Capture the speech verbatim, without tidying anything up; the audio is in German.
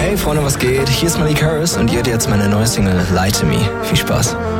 Hey Freunde, was geht? Hier ist Malik Harris und ihr hört jetzt meine neue Single Lie to Me. Viel Spaß.